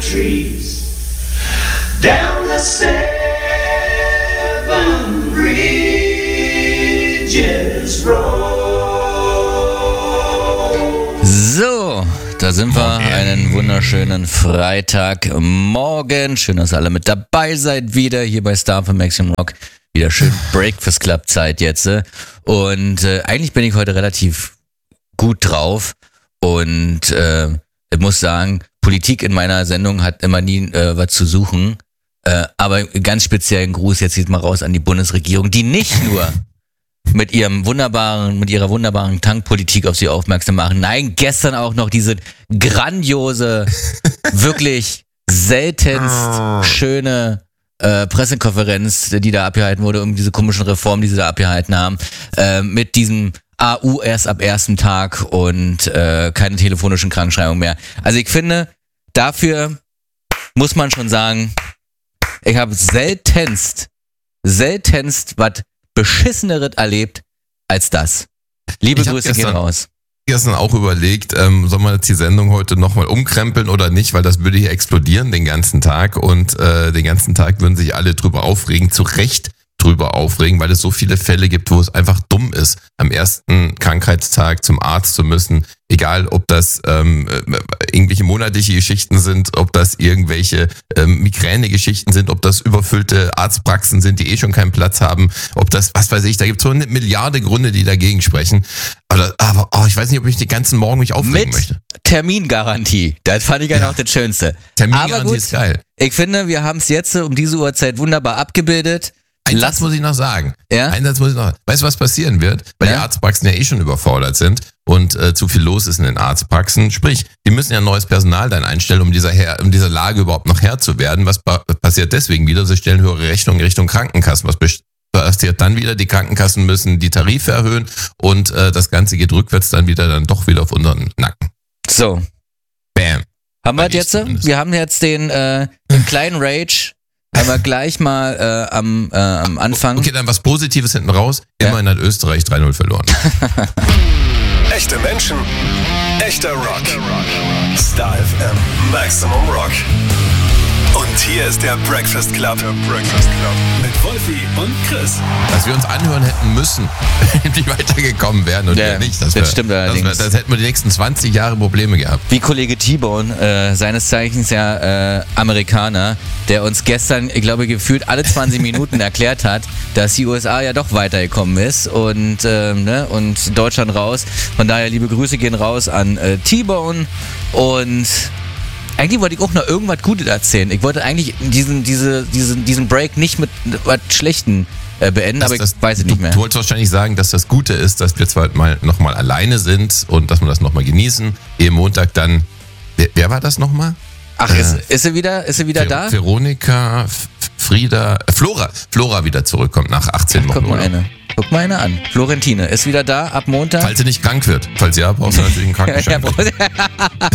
trees, down the 7 bridges roll. So, da sind wir. Einen wunderschönen Freitagmorgen. Schön, dass ihr alle mit dabei seid wieder hier bei Star für Maximum Rock. Wieder schön Breakfast Club Zeit jetzt. Und eigentlich bin ich heute relativ gut drauf. Und ich muss sagen, Politik in meiner Sendung hat immer nie was zu suchen. Aber ganz speziellen Gruß jetzt mal raus an die Bundesregierung, die nicht nur mit ihrer wunderbaren Tankpolitik auf sie aufmerksam machen. Nein, gestern auch noch diese grandiose, wirklich seltenst schöne Pressekonferenz, die da abgehalten wurde, um diese komischen Reformen, die sie da abgehalten haben, mit diesem AU erst ab ersten Tag und keine telefonischen Krankschreibungen mehr. Also ich finde, dafür muss man schon sagen, ich habe seltenst was Beschisseneres erlebt als das. Liebe Grüße gehen raus. Gestern auch überlegt, soll man jetzt die Sendung heute nochmal umkrempeln oder nicht, weil das würde hier explodieren den ganzen Tag und den ganzen Tag würden sich alle drüber aufregen, zu Recht drüber aufregen, weil es so viele Fälle gibt, wo es einfach dumm ist, am ersten Krankheitstag zum Arzt zu müssen, egal ob das irgendwelche monatliche Geschichten sind, ob das irgendwelche Migräne-Geschichten sind, ob das überfüllte Arztpraxen sind, die schon keinen Platz haben, ob das, was weiß ich, da gibt es so eine Milliarde Gründe, die dagegen sprechen. Aber ich weiß nicht, ob ich den ganzen Morgen mich aufregen möchte. Termingarantie, das fand ich ja noch das Schönste. Termingarantie ist geil. Ich finde, wir haben es jetzt um diese Uhrzeit wunderbar abgebildet. Einen Satz muss ich noch sagen. Ja? Weißt du, was passieren wird? Weil die Arztpraxen ja schon überfordert sind und zu viel los ist in den Arztpraxen. Sprich, die müssen ja neues Personal dann einstellen, um dieser Lage überhaupt noch Herr zu werden. Was passiert deswegen wieder? Sie stellen höhere Rechnungen Richtung Krankenkassen. Was passiert dann wieder? Die Krankenkassen müssen die Tarife erhöhen und das Ganze geht rückwärts dann doch wieder auf unseren Nacken. So. Bam. Haben wir jetzt? Wir haben jetzt den kleinen Rage. Haben wir gleich mal am Anfang. Okay, dann was Positives hinten raus. Immerhin hat Österreich 3-0 verloren. Echte Menschen, echter Rock. Star FM, Maximum Rock. Und hier ist der Breakfast Club. Mit Wolfi und Chris. Was wir uns anhören hätten müssen, wenn wir weitergekommen wären und wir nicht. Das stimmt allerdings. Das hätten wir die nächsten 20 Jahre Probleme gehabt. Wie Kollege T-Bone, seines Zeichens ja Amerikaner, der uns gestern, ich glaube, gefühlt alle 20 Minuten erklärt hat, dass die USA ja doch weitergekommen ist und Deutschland raus. Von daher liebe Grüße gehen raus an T-Bone und eigentlich wollte ich auch noch irgendwas Gutes erzählen. Ich wollte eigentlich diesen Break nicht mit was Schlechten beenden, aber ich weiß es nicht mehr. Du wolltest wahrscheinlich sagen, dass das Gute ist, dass wir zwar nochmal alleine sind und dass wir das nochmal genießen. Ehe Montag dann, wer war das nochmal? Ach, ist sie wieder da? Veronika, Frieda, Flora wieder zurückkommt nach 18 Wochen. Guck mal eine an. Florentine ist wieder da ab Montag. Falls sie nicht krank wird. Falls ja, brauchst du natürlich einen Krankenschein.